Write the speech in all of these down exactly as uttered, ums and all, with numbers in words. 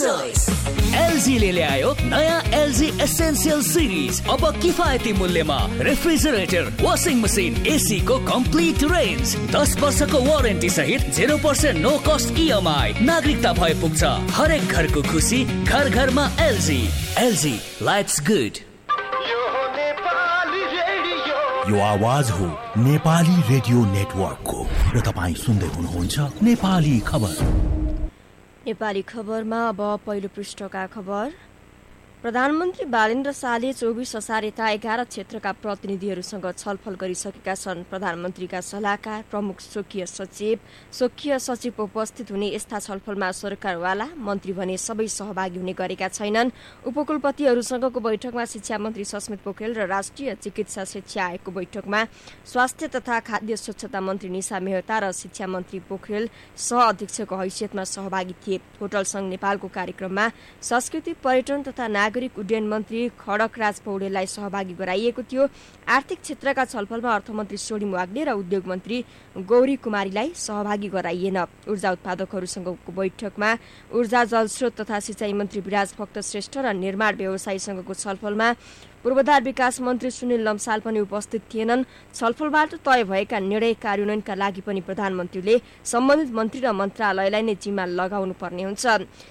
एलजीले ल्यायो नयाँ LG essential series. अब किफायती मूल्यमा रेफ्रिजरेटर, वासिङ मसिन, एसी को कम्प्लिट रेन्ज, दस वर्षको वारेन्टी सहित zero percent no cost EMI. नागरिकता भए पुग्छ हरेक घरको खुसी, घर घरमा एलजी। LG lives good. यो आवाज हो नेपाली रेडियो नेटवर्कको र तपाईँ सुन्दै हुनुहुन्छ नेपाली खबर। नेपाली खबरमा अब पहिलो पृष्ठका खबर। प्रधानमन्त्री बालेन्द्र शाहले चौबिस असार यता एघार क्षेत्रका प्रतिनिधिहरूसँग छलफल गरिसकेका छन्। प्रधानमन्त्रीका सल्लाहकार, प्रमुख स्वकीय सचिव, स्वकीय सचिव उपस्थित हुने यस्ता छलफलमा सरकारवाला मन्त्री भने सबै सहभागी हुने गरेका छैनन्। उपकुलपतिहरूसँगको बैठकमा शिक्षा मन्त्री सस्मित पोखरेल र राष्ट्रिय चिकित्सा शिक्षा आयोगको बैठकमा स्वास्थ्य तथा खाद्य स्वच्छता मन्त्री निशा मेहता र शिक्षा मन्त्री पोखरेल सहअध्यक्षको हैसियतमा सहभागी थिए। होटल संघ नेपालको कार्यक्रममा संस्कृति, पर्यटन तथा नागरिक उड्डयन मन्त्री खड्गराज पौडेललाई सहभागी गराइएको थियो। आर्थिक क्षेत्रका छलफलमा अर्थमन्त्री स्वर्णिम वाग्ले र उद्योग मन्त्री गौरी कुमारीलाई सहभागी गराइएन। ऊर्जा उत्पादकहरूसँगको बैठकमा ऊर्जा, जलस्रोत तथा सिंचाई मन्त्री विराज भक्त श्रेष्ठ र निर्माण व्यवसायीसँगको छलफलमा पूर्वाधार विकास मन्त्री सुनिल लम्साल पनि उपस्थित थिएनन्। छलफलबाट तय भएका निर्णय कार्यान्वयनका लागि पनि प्रधानमन्त्रीले सम्बन्धित मन्त्री र मन्त्रालयलाई नै जिम्मा लगाउनु पर्ने हुन्छ।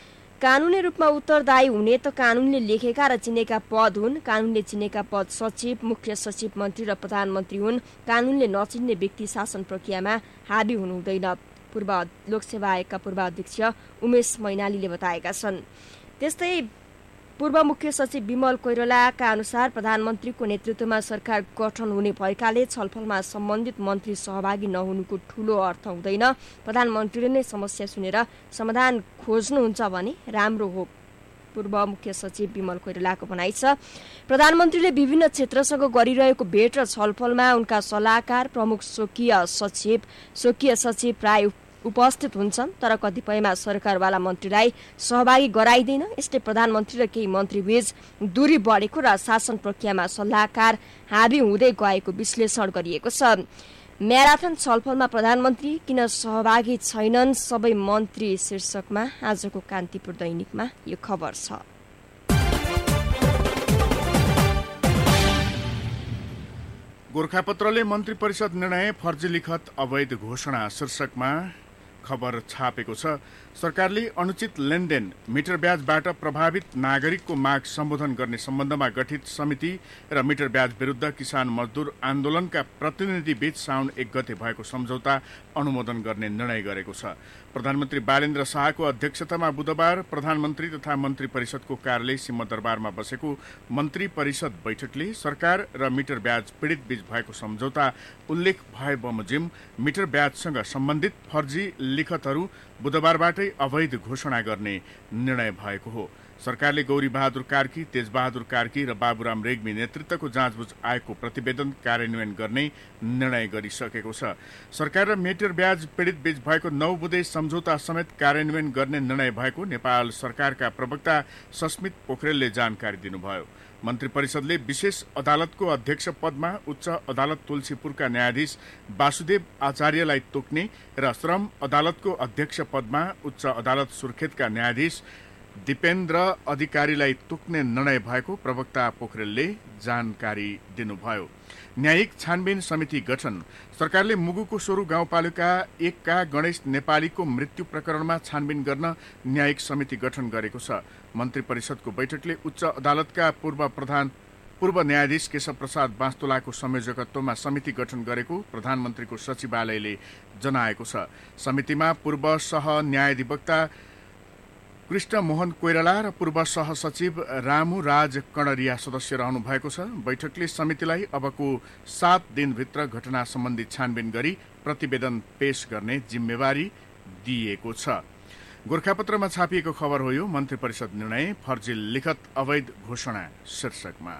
कानूनी रूपमा उत्तरदायी हुने त कानूनले लेखेका र चिनेका पद हुन्। कानूनले चिनेका पद सचिव, मुख्य सचिव, मन्त्री र प्रधानमन्त्री हुन्। कानूनले नचिन्ने व्यक्ति शासन प्रक्रियामा हाबी हुनु हुँदैन, पूर्व लोकसेवा आयोगका पूर्व अध्यक्ष उमेश मैनालीले बताएका छन्। त्यस्तै पूर्व मुख्य सचिव विमल कोइरालाका अनुसार प्रधानमन्त्रीको नेतृत्वमा सरकार गठन हुने भएकाले छलफलमा सम्बन्धित मन्त्री सहभागी नहुनुको ठूलो अर्थ हुँदैन। प्रधानमन्त्रीले नै समस्या सुनेर समाधान खोज्नुहुन्छ भने राम्रो हो, पूर्व मुख्य सचिव विमल कोइरालाको भनाइ छ। प्रधानमन्त्रीले विभिन्न क्षेत्रसँग गरिरहेको भेट र छलफलमा उनका सल्लाहकार, प्रमुख स्वकीय सचिव, स्वकीय सचिव प्राय उपस्थित हुन्छन्, तर कतिपयमा सरकारवाला मन्त्रीलाई सहभागी गराइँदैन। यसले प्रधानमन्त्री र केही मन्त्रीबीच दूरी बढेको र शासन प्रक्रियामा सल्लाहकार हाबी हुँदै गएको विश्लेषण गरिएको छ। म्याराथन छलफलमा प्रधानमन्त्री किन सहभागी छैनन् सबै मन्त्री शीर्षकमा आजको कान्तिपुर दैनिकमा यो खबर छ। गोरखापत्रले मन्त्री परिषद निर्णय फर्जी लिखत अवैध घोषणा शीर्षकमा खबर छापेको छ। सरकारले अनुचित लेनदेन, मिटर ब्याजबाट प्रभावित नागरिकको माग सम्बोधन गर्ने सम्बन्धमा गठित समिति र मिटर ब्याज विरुद्ध किसान मजदुर आन्दोलनका प्रतिनिधि बीच साउन एक गते भएको सम्झौता अनुमोदन गर्ने निर्णय गरेको छ। प्रधानमन्त्री बालेन्द्र शाहको अध्यक्षतामा बुधबार प्रधानमन्त्री तथा मन्त्री परिषदको कार्यालय सिंहदरबारमा बसेको मन्त्री परिषद बैठकले सरकार र मिटर ब्याज पीडित बीच भएको सम्झौता उल्लेख भए बमोजिम मिटर ब्याजसँग सम्बन्धित फर्जी लिखतहरू बुधबारबाटै अवैध घोषणा गर्ने निर्णय भएको हो। सरकारले गौरी बहादुर कार्की, तेजबहादुर कार्की र बाबुराम रेग्मी नेतृत्वको जाँचबुझ आयोगको प्रतिवेदन कार्यान्वयन गर्ने निर्णय गरिसकेको छ। सरकार र मिटर ब्याज पीडित बीच भएको नौ बुँदे सम्झौता समेत कार्यान्वयन गर्ने निर्णय भएको नेपाल सरकारका प्रवक्ता सस्मित पोखरेलले जानकारी दिनुभयो। मन्त्री परिषदले विशेष अदालतको अध्यक्ष पदमा उच्च अदालत तुलसीपुरका न्यायाधीश वासुदेव आचार्यलाई तोक्ने र श्रम अदालतको अध्यक्ष पदमा उच्च अदालत सुर्खेतका न्यायाधीश दिपेन्द्र अधिकारीलाई तोक्ने निर्णय भएको प्रवक्ता पोखरेलले जानकारी दिनुभयो। न्यायिक छानबिन समिति गठन। सरकारले मुगुको सोरु गाउँपालिका एकका गणेश नेपालीको मृत्यु प्रकरणमा छानबिन गर्न न्यायिक समिति गठन गरेको छ। मन्त्री परिषदको बैठकले उच्च अदालतका पूर्व प्रधान पूर्व न्यायाधीश केशव प्रसाद बास्तोलाको संयोजकत्वमा समिति गठन गरेको प्रधानमन्त्रीको सचिवालयले जनाएको छ। समितिमा पूर्व सह न्यायाधिवक्ता कृष्ण मोहन कोइराला र पूर्व सहसचिव रामु राज कणरिया सदस्य रहनु भएको छ। बैठकले समितिलाई अबको सात दिनभित्र घटना सम्बन्धी छानबिन गरी प्रतिवेदन पेश गर्ने जिम्मेवारी दिएको छ। गोरखापत्रमा छापिएको खबर हो यो। मन्त्री परिषद निर्णय फर्जी लिखत अवैध घोषणा शीर्षकमा।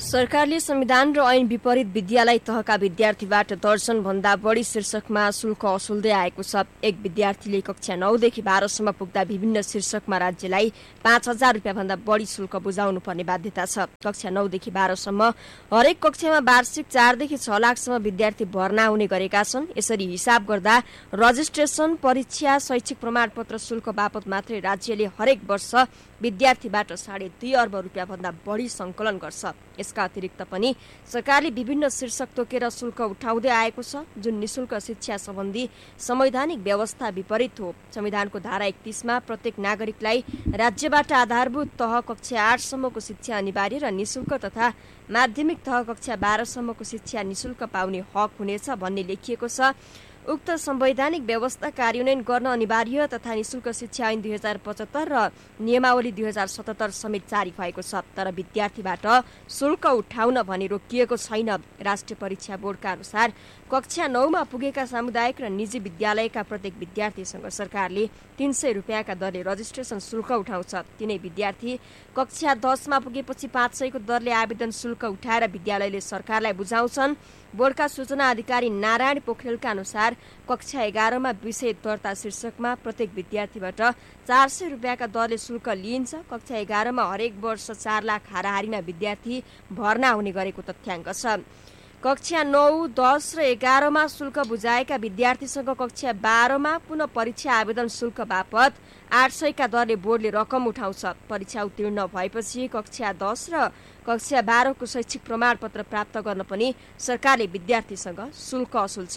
सरकारले संविधान र ऐन विपरीत विद्यालय तहका विद्यार्थीबाट दर्जन भन्दा बढी शीर्षकमा शुल्क असुल्दै आएको छ। एक विद्यार्थीले कक्षा नौदेखि बाह्रसम्म पुग्दा विभिन्न शीर्षकमा राज्यलाई पाँच हजार रुपियाँ भन्दा बढी शुल्क बुझाउनु पर्ने बाध्यता छ। कक्षा नौदेखि बाह्रसम्म हरेक कक्षामा वार्षिक चारदेखि छ लाखसम्म विद्यार्थी भर्ना हुने गरेका छन्। यसरी हिसाब गर्दा रजिस्ट्रेसन, परीक्षा, शैक्षिक प्रमाणपत्र शुल्क बापत मात्रै राज्यले हरेक वर्ष विद्यार्थीबाट साढे दुई अर्ब रुपियाँ भन्दा बढी संकलन गर्छ। यसका अतिरिक्त पनि सरकारले विभिन्न शीर्षक तोकेर शुल्क उठाउँदै आएको छ, जुन निशुल्क शिक्षा सम्बन्धी संवैधानिक व्यवस्था विपरीत हो। संविधानको धारा एकतीसमा प्रत्येक नागरिकलाई राज्यबाट आधारभूत तह कक्षा आठसम्मको शिक्षा अनिवार्य र निशुल्क तथा माध्यमिक तह कक्षा बाह्रसम्मको शिक्षा निशुल्क पाउने हक हुनेछ भन्ने लेखिएको छ। उक्त संवैधानिक व्यवस्था कार्यान्वयन गर्न अनिवार्य तथा निशुल्क शिक्षा ऐन दुई हजार पचहत्तर र नियमावली दुई हजार सतहत्तर समेत जारी भएको छ। तर विद्यार्थीबाट शुल्क उठाउन भने रोकिएको छैन। राष्ट्रिय परीक्षा बोर्डका अनुसार कक्षा नौमा पुगेका सामुदायिक र निजी विद्यालयका प्रत्येक विद्यार्थीसँग सरकारले तीन सय रुपियाँका दरले रजिस्ट्रेसन शुल्क उठाउँछ। तिनै विद्यार्थी कक्षा दसमा पुगेपछि पाँच सयको दरले आवेदन शुल्क उठाएर विद्यालयले सरकारलाई बुझाउँछन्। बोर्डका सूचना अधिकारी नारायण पोखरेलका अनुसार कक्षा एघारमा विषय दर्ता शीर्षकमा प्रत्येक विद्यार्थीबाट चार सय रुपियाँका दरले शुल्क लिइन्छ। कक्षा एघारमा हरेक वर्ष चार लाख हाराहारीमा विद्यार्थी भर्ना हुने गरेको तथ्याङ्क छ। कक्षा नौ, दस र एघारमा शुल्क बुझाएका विद्यार्थीसँग कक्षा बाह्रमा पुनः परीक्षा आवेदन शुल्क बापत आठ सयका दरले बोर्डले रकम उठाउँछ। परीक्षा उत्तीर्ण भएपछि कक्षा दस र कक्षा बाह्रको शैक्षिक प्रमाणपत्र प्राप्त गर्न पनि सरकारले विद्यार्थीसँग शुल्क असुल्छ।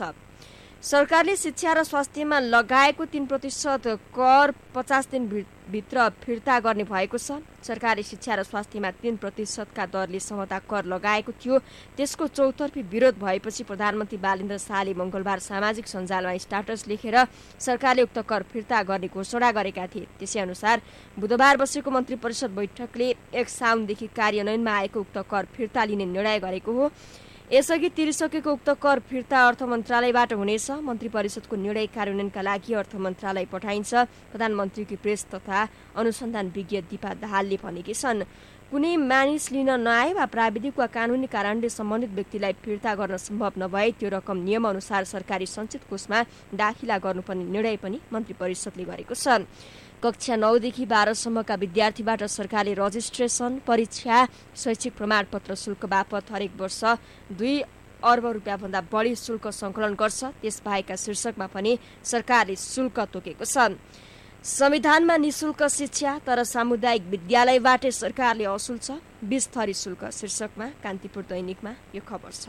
सरकारले शिक्षा र स्वास्थ्यमा लगाएको तीन प्रतिशत कर पचास दिन भित्र फिर्ता गर्ने भएको छ। सरकारले शिक्षा र स्वास्थ्यमा तीन प्रतिशतका दरले समता कर लगाएको थियो। त्यसको चौतर्फी विरोध भएपछि प्रधानमन्त्री बालेन्द्र शाहले मंगलबार सामाजिक सञ्जालमा स्ट्याटस लेखेर सरकारले उक्त कर फिर्ता गर्ने घोषणा गरेका थिए। त्यसै अनुसार बुधबार बसेको मन्त्री परिषद बैठकले एक साउनदेखि कार्यान्वयनमा आएको उक्त कर फिर्ता लिने निर्णय गरेको हो। यसअघि तिरिसकेको उक्त कर फिर्ता अर्थ मन्त्रालयबाट हुनेछ। मन्त्री परिषदको निर्णय कार्यान्वयनका लागि अर्थ मन्त्रालय पठाइन्छ। प्रधानमन्त्रीकी प्रेस तथा अनुसन्धान विज्ञ दीपा दाहालले भनेकी छन्, कुनै मानिस लिन नआए वा प्राविधिक वा कानूनी कारणले सम्बन्धित व्यक्तिलाई फिर्ता गर्न सम्भव नभए त्यो रकम नियमअनुसार सरकारी सञ्चित कोषमा दाखिला गर्नुपर्ने निर्णय पनि मन्त्री परिषदले गरेको छ। कक्षा नौदेखि बाह्रसम्मका विद्यार्थीबाट सरकारले रजिस्ट्रेसन, परीक्षा, शैक्षिक प्रमाणपत्र शुल्क बापत हरेक वर्ष दुई अर्ब रुपियाँ भन्दा बढी शुल्क संकलन गर्छ। त्यसबाहेकका शीर्षकमा पनि सरकारले शुल्क तोकेको छ। संविधानमा निशुल्क शिक्षा तर सामुदायिक विद्यालयबाटै सरकारले असुल्छ। बीस थरी शुल्क शीर्षकमा कान्तिपुर दैनिकमा यो खबर छ।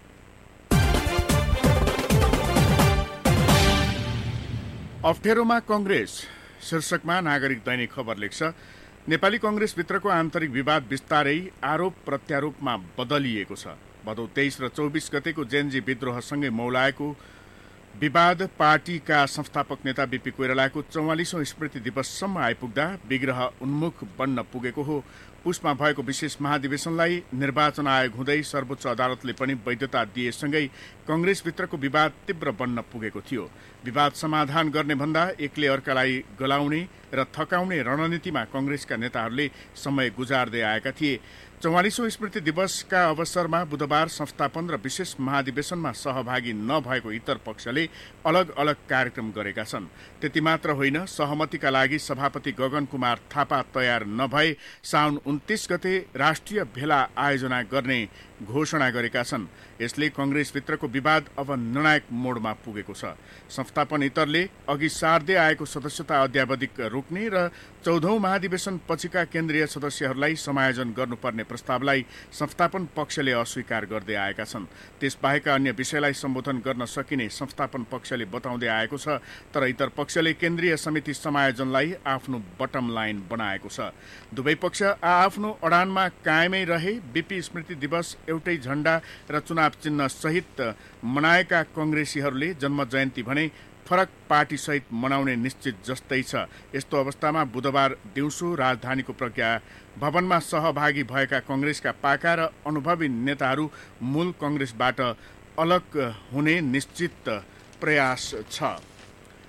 अप्ठ्यारोमा कंग्रेस शीर्षकमा नागरिक दैनिक खबर लेख्छ, नेपाली कंग्रेसभित्रको आन्तरिक विवाद बिस्तारै आरोप प्रत्यारोपमा बदलिएको छ। भदौ तेइस र चौबिस गतेको जेनजी विद्रोहसँगै मौलाएको विवाद पार्टीका संस्थापक नेता बीपी कोइरालाको चौवालिसौं स्मृति दिवससम्म आइपुग्दा विग्रह उन्मुख बन्न पुगेको हो। पुसमा भएको विशेष महाधिवेशनलाई निर्वाचन आयोग हुँदै सर्वोच्च अदालतले पनि वैधता दिएसँगै कंग्रेसभित्रको विवाद तीव्र बन्न पुगेको थियो। विवाद समाधान गर्ने भन्दा एकले अर्कालाई गलाउने र थकाउने रणनीतिमा कंग्रेसका नेताहरूले समय गुजार्दै आएका थिए। चौवालिसौं स्मृति दिवसका अवसरमा बुधबार संस्थापन र विशेष महाधिवेशनमा सहभागी नभएको इतर पक्षले अलग अलग कार्यक्रम गरेका छन्। त्यति मात्र होइन, सहमतिका लागि सभापति गगन कुमार थापा तयार नभए साउन उन्तीस गते राष्ट्रिय भेला आयोजना गर्ने घोषणा गरेका छन्। यसले कंग्रेसभित्रको विवाद अब निर्णायक मोडमा पुगेको छ। संस्थापन इतरले अघि सार्दै आएको सदस्यता अध्यावधिक रोक्ने र चौधौं महाधिवेशन पछिका केन्द्रीय सदस्यहरूलाई समायोजन गर्नुपर्ने प्रस्तावलाई संस्थापन पक्षले अस्वीकार गर्दै आएका छन्। त्यसबाहेक अन्य विषयलाई सम्बोधन गर्न सकिने संस्थापन पक्षले बताउँदै आएको छ। तर इतर पक्षले केन्द्रीय समिति समायोजनलाई आफ्नो बटम लाइन बनाएको छ। दुवै पक्ष आआफ्नो अडानमा कायमै रहे। बीपी स्मृति दिवस एउटै झण्डा र चुनाव चिन्ह सहित मनाएका कंग्रेसीहरूले जन्म जयन्ती भने फरक पार्टी सहित मनाउने निश्चित जस्तै छ। यस्तो अवस्थामा बुधबार दिउँसो राजधानीको प्रज्ञा भवनमा सहभागी भएका कंग्रेसका पाका र अनुभवी नेताहरू मूल कंग्रेसबाट अलग हुने निश्चित प्रयास छ।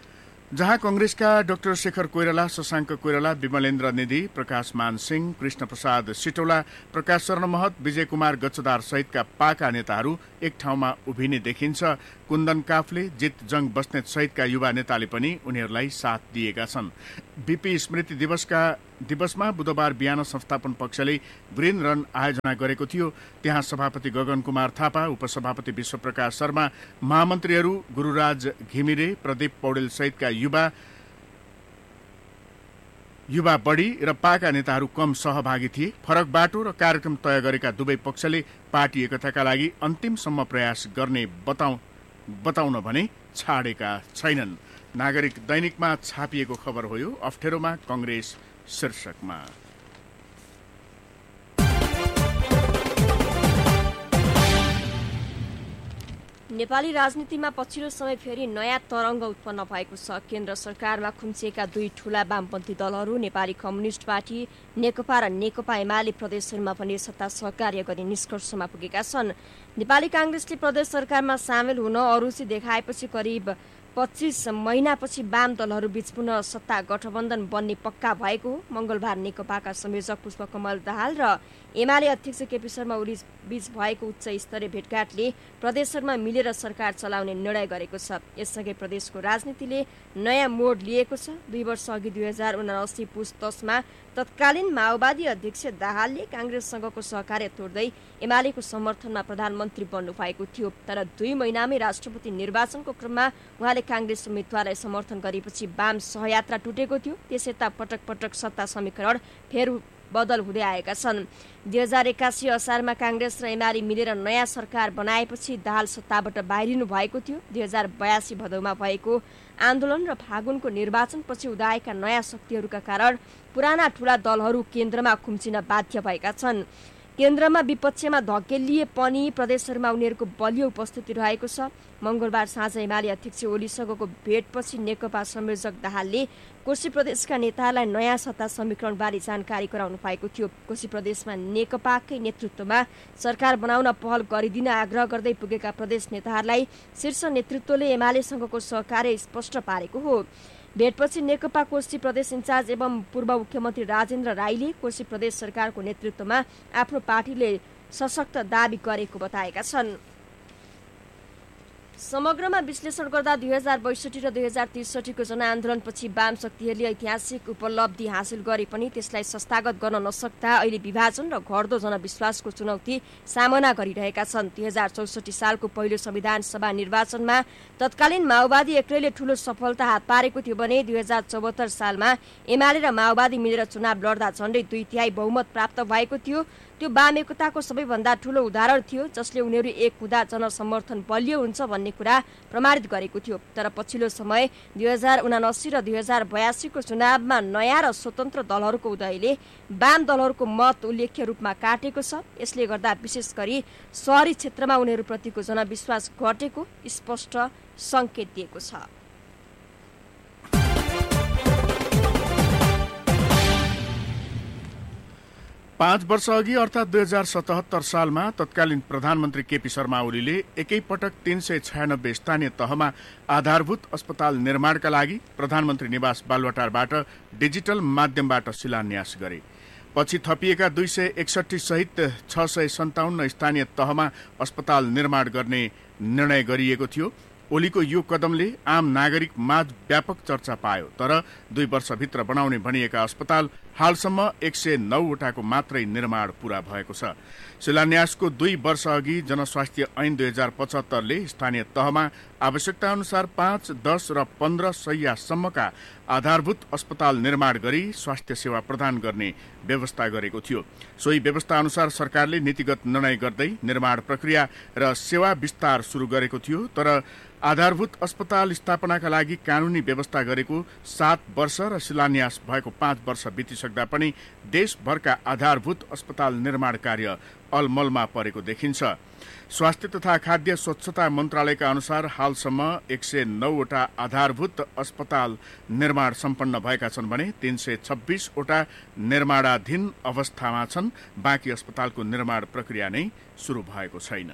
जहाँ कंग्रेसका डाक्टर शेखर कोइराला, शशाङ्क कोइराला, विमलेन्द्र निधि, प्रकाश मान सिंह, कृष्ण प्रसाद सिटौला, प्रकाश शरण महत, विजय कुमार गच्छदार सहितका पाका नेताहरू एक ठाउँमा उभिने देखिन्छ। कुन्दन काफले, जित जङ बस्नेत सहितका युवा नेताले पनि उनीहरूलाई साथ दिएका छन्। बीपी स्मृति दिवसका दिवसमा बुधबार बिहान संस्थापन पक्षले ग्रिन रन आयोजना गरेको थियो। त्यहाँ सभापति गगन कुमार थापा, उपसभापति विश्वप्रकाश शर्मा, महामन्त्रीहरू गुरुराज घिमिरे, प्रदीप पौडेल सहितका युवा युवा बढी र पाका नेताहरू कम सहभागी थिए। फरक बाटो र कार्यक्रम तय गरेका दुवै पक्षले पार्टी एकताका लागि अन्तिमसम्म प्रयास गर्ने बताउ बताउन भने छाडेका छैनन्। नागरिक दैनिकमा छापिएको खबर हो यो। अप्ठ्यारोमा कंग्रेस शीर्षकमा। नेपाली राजनीतिमा पछिल्लो समय फेरि नयाँ तरङ्ग उत्पन्न भएको छ। केन्द्र सरकारमा खुम्चिएका दुई ठूला वामपन्थी दलहरू नेपाली कम्युनिस्ट पार्टी नेकपा र नेकपा एमाले प्रदेशहरूमा पनि सत्ता सहकार्य गर्ने निष्कर्षमा पुगेका छन्। नेपाली कांग्रेसले प्रदेश सरकारमा सामेल हुन अरुचि देखाएपछि करिब पच्चीस महिनापछि वाम दलहरू बीच पुनः सत्ता गठबन्धन बन्ने पक्का भएको हो। मंगलबार नेकपाका संयोजक पुष्पकमल दाहाल र एमाले अध्यक्ष केपी शर्मा ओली बीच भएको उच्च स्तरीय भेटघाटले प्रदेशहरूमा मिलेर सरकार चलाउने निर्णय गरेको छ। यससँगै प्रदेशको राजनीतिले नयाँ मोड लिएको छ। दुई वर्ष अघि दुई हजार उनासी पुस दसमा तत्कालीन माओवादी अध्यक्ष दाहालले कांग्रेससँगको सहकार्य तोड्दै एमालेको समर्थनमा प्रधानमन्त्री बन्नु भएको थियो। तर दुई महिनामै राष्ट्रपति निर्वाचनको क्रममा उहाँले कांग्रेस उम्मेद्वारलाई समर्थन गरेपछि वाम सहयात्रा टुटेको थियो। त्यसयता पटक पटक सत्ता समीकरण फेर बदल हुँदै आएका छन्। दुई हजार एकासी असारमा कांग्रेस र एमाले मिलेर नयाँ सरकार बनाएपछि दाहाल सत्ताबाट बाहिरिनु भएको थियो। दुई हजार बयासी भदौमा भएको आन्दोलन र फागुनको निर्वाचनपछि उदाएका नयाँ शक्तिहरूका कारण पुराना ठूला दलहरू केन्द्रमा खुम्चिन बाध्य भएका छन्। केन्द्रमा विपक्षमा धकेलिए पनि प्रदेशहरूमा उनीहरूको बलियो उपस्थिति रहेको छ। मंगलबार साँझ एमाले अध्यक्ष ओलीसँगको भेटपछि नेकपा संयोजक दाहालले कोशी प्रदेशका नेताहरूलाई नयाँ सत्ता समीकरणबारे जानकारी गराउनु भएको थियो। कोशी प्रदेशमा नेकपाकै नेतृत्वमा सरकार बनाउन पहल गरिदिन आग्रह गर्दै पुगेका प्रदेश नेताहरूलाई शीर्ष नेतृत्वले एमालेसँगको सहकार्य स्पष्ट पारेको हो। भेटपछि नेकपा कोशी प्रदेश इन्चार्ज एवं पूर्व मुख्यमन्त्री राजेन्द्र राईले कोशी प्रदेश सरकारको नेतृत्वमा आफ्नो पार्टीले सशक्त दावी गरेको बताएका छन्। समग्रमा विश्लेषण गर्दा दुई हजार बैसठी र दुई हजार त्रिसठीको जनआन्दोलनपछि वाम शक्तिहरूले ऐतिहासिक उपलब्धि हासिल गरे पनि त्यसलाई संस्थागत गर्न नसक्दा अहिले विभाजन र घट्दो जनविश्वासको चुनौती सामना गरिरहेका छन्। दुई हजार चौसठी सालको पहिलो संविधान सभा निर्वाचनमा तत्कालीन माओवादी एक्लैले ठूलो सफलता हात पारेको थियो भने दुई हजार चौहत्तर सालमा एमाले र माओवादी मिलेर चुनाव लड्दा झण्डै दुई तिहाई बहुमत प्राप्त भएको थियो। त्यो वाम एकताको सबैभन्दा ठूलो उदाहरण थियो, जसले उनीहरू एक हुँदा जनसमर्थन बलियो हुन्छ भन्ने कुरा प्रमाणित गरेको थियो। तर पछिल्लो समय दुई हजार उनासी र दुई हजार बयासीको चुनावमा नयाँ र स्वतन्त्र दलहरूको उदयले वाम दलहरूको मत उल्लेख्य रूपमा काटेको छ। यसले गर्दा विशेष गरी शहरी क्षेत्रमा उनीहरूप्रतिको जनविश्वास घटेको स्पष्ट संकेत दिएको छ। पाँच वर्ष अघि अर्थात् दुई हजार सतहत्तर सालमा तत्कालीन प्रधानमन्त्री केपी शर्मा ओलीले एकैपटक तीन सय छयानब्बे स्थानीय तहमा आधारभूत अस्पताल निर्माणका लागि प्रधानमन्त्री निवास बालुवाटारबाट डिजिटल माध्यमबाट शिलान्यास गरे। पछि थपिएका दुई सय एकसठी सहित छ सय सन्ताउन्न स्थानीय तहमा अस्पताल निर्माण गर्ने निर्णय गरिएको थियो। ओलीको यो कदमले आम नागरिक माझ व्यापक चर्चा पायो। तर दुई वर्षभित्र बनाउने भनिएका अस्पताल हालसम्म एक सय नौवटाको मात्रै निर्माण पूरा भएको छ। शिलान्यासको दुई वर्ष अघि जनस्वास्थ्य ऐन दुई हजार पचहत्तरले स्थानीय तहमा आवश्यकता अनुसार पाँच दस र पन्ध्र शय्यासम्मका आधारभूत अस्पताल निर्माण गरी स्वास्थ्य सेवा प्रदान गर्ने व्यवस्था गरेको थियो। सोही व्यवस्था अनुसार सरकारले नीतिगत निर्णय गर्दै निर्माण प्रक्रिया र सेवा विस्तार सुरु गरेको थियो। तर आधारभूत अस्पताल स्थापनाका लागि कानूनी व्यवस्था गरेको सात वर्ष र शिलान्यास भएको पाँच वर्ष बितिसक्दा पनि देशभरका आधारभूत अस्पताल निर्माण कार्य अलमलमा परेको देखिन्छ। स्वास्थ्य तथा खाद्य स्वच्छता मन्त्रालयका अनुसार हालसम्म एक सय नौवटा आधारभूत अस्पताल निर्माण सम्पन्न भएका छन् भने तीन सय छब्बीसवटा निर्माणाधीन अवस्थामा छन्। बाँकी अस्पतालको निर्माण प्रक्रिया नै सुरु भएको छैन।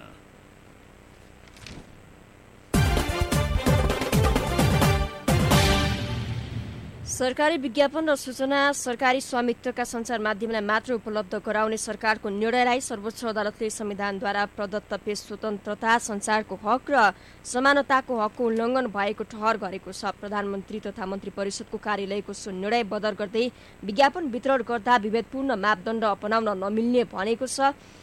सरकारी विज्ञापन र सूचना सरकारी स्वामित्वका सञ्चार माध्यमलाई मात्र उपलब्ध गराउने सरकारको निर्णयलाई सर्वोच्च अदालतले संविधानद्वारा प्रदत्त प्रेस स्वतन्त्रता, सञ्चारको हक र समानताको हकको उल्लङ्घन भएको ठहर गरेको छ। प्रधानमन्त्री तथा मन्त्री परिषदको कार्यालयको सो निर्णय बदर गर्दै विज्ञापन वितरण गर्दा विभेदपूर्ण मापदण्ड अपनाउन नमिल्ने भनेको छ।